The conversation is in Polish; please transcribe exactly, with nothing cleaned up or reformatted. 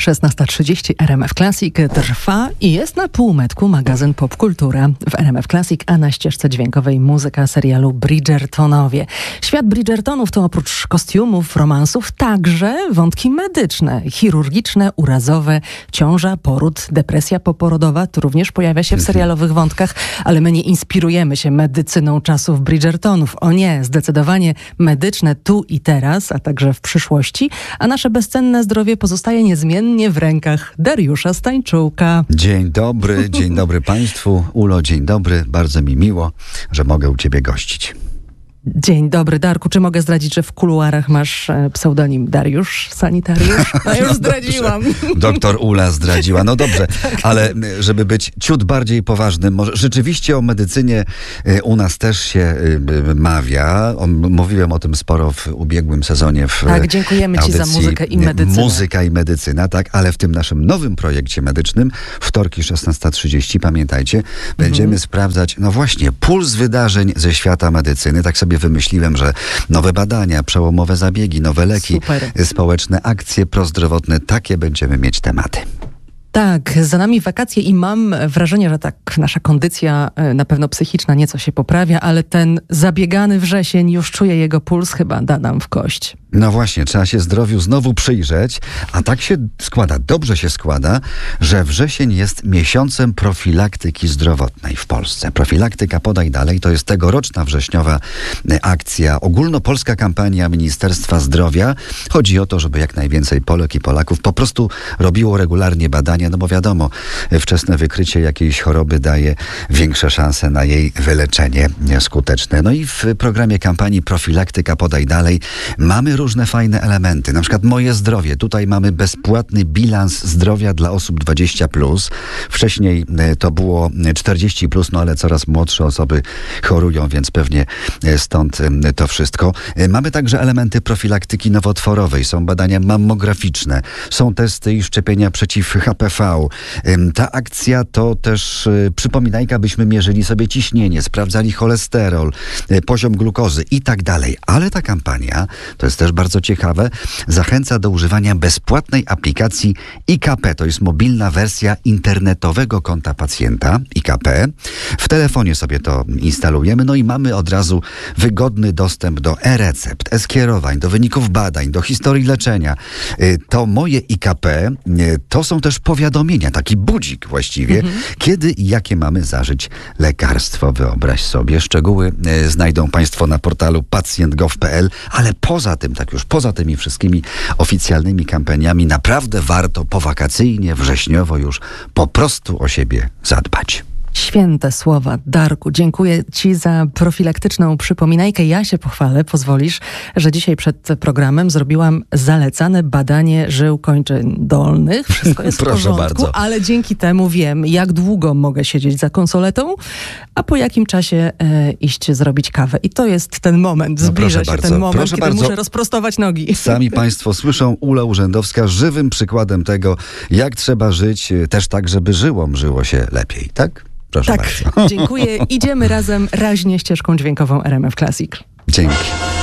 szesnasta trzydzieści R M F Classic trwa i jest na półmetku magazyn Popkultura. W R M F Classic, a na ścieżce dźwiękowej muzyka serialu Bridgertonowie. Świat Bridgertonów to oprócz kostiumów, romansów także wątki medyczne, chirurgiczne, urazowe, ciąża, poród, depresja poporodowa. To również pojawia się w serialowych wątkach, ale my nie inspirujemy się medycyną czasów Bridgertonów. O nie, zdecydowanie medyczne tu i teraz, a także w przyszłości, a nasze bezcenne zdrowie pozostaje niezmiennie w rękach Dariusza Stańczułka. Dzień dobry, dzień dobry Państwu. Ulo, dzień dobry. Bardzo mi miło, że mogę u Ciebie gościć. Dzień dobry, Darku. Czy mogę zdradzić, że w kuluarach masz e, pseudonim Dariusz Sanitariusz? No już zdradziłam. Doktor Ula zdradziła. No dobrze, ale żeby być ciut bardziej poważnym, może rzeczywiście o medycynie y, u nas też się y, mawia. O, mówiłem o tym sporo w ubiegłym sezonie. W tak, dziękujemy Ci za muzykę i medycynę. Muzyka i medycyna, tak, ale w tym naszym nowym projekcie medycznym, wtorki szesnasta trzydzieści, pamiętajcie, będziemy mhm. sprawdzać, no właśnie, puls wydarzeń ze świata medycyny. Tak sobie wymyśliłem, że nowe badania, przełomowe zabiegi, nowe leki, Super. społeczne akcje prozdrowotne, takie będziemy mieć tematy. Tak, za nami wakacje i mam wrażenie, że tak nasza kondycja na pewno psychiczna nieco się poprawia, ale ten zabiegany wrzesień, już czuję jego puls, chyba da nam w kość. No właśnie, trzeba się zdrowiu znowu przyjrzeć, a tak się składa, dobrze się składa, że wrzesień jest miesiącem profilaktyki zdrowotnej w Polsce. Profilaktyka Podaj Dalej to jest tegoroczna wrześniowa akcja, ogólnopolska kampania Ministerstwa Zdrowia. Chodzi o to, żeby jak najwięcej Polek i Polaków po prostu robiło regularnie badania, no bo wiadomo, wczesne wykrycie jakiejś choroby daje większe szanse na jej wyleczenie skuteczne. No i w programie kampanii Profilaktyka Podaj Dalej mamy różne fajne elementy, na przykład Moje Zdrowie. Tutaj mamy bezpłatny bilans zdrowia dla osób dwadzieścia plus. Wcześniej to było czterdzieści plus, no ale coraz młodsze osoby chorują, więc pewnie stąd to wszystko. Mamy także elementy profilaktyki nowotworowej. Są badania mammograficzne, są testy i szczepienia przeciw H P V. Ta akcja to też przypominajka, byśmy mierzyli sobie ciśnienie, sprawdzali cholesterol, poziom glukozy i tak dalej. Ale ta kampania, to jest też bardzo ciekawe, zachęca do używania bezpłatnej aplikacji I K P. To jest mobilna wersja internetowego konta pacjenta I K P. W telefonie sobie to instalujemy, no i mamy od razu wygodny dostęp do e-recept, e-skierowań, do wyników badań, do historii leczenia. To moje I K P, to są też powiadomienia, taki budzik właściwie, mhm. kiedy i jakie mamy zażyć lekarstwo. Wyobraź sobie. Szczegóły znajdą Państwo na portalu pacjent kropka gov kropka p l, ale poza tym, tak już poza tymi wszystkimi oficjalnymi kampaniami, naprawdę warto powakacyjnie, wrześniowo już po prostu o siebie zadbać. Święte słowa, Darku. Dziękuję Ci za profilaktyczną przypominajkę. Ja się pochwalę, pozwolisz, że dzisiaj przed programem zrobiłam zalecane badanie żył kończyn dolnych. Wszystko jest w Proszę porządku, bardzo. Ale dzięki temu wiem, jak długo mogę siedzieć za konsoletą, a po jakim czasie e, iść zrobić kawę. I to jest ten moment, zbliża no się bardzo. ten moment, proszę kiedy bardzo. muszę rozprostować nogi. Sami Państwo słyszą, Ula Urzędowska żywym przykładem tego, jak trzeba żyć też tak, żeby żyłom żyło się lepiej, tak? Proszę tak, bardzo. Dziękuję. Idziemy razem raźnie ścieżką dźwiękową R M F Classic. Dzięki.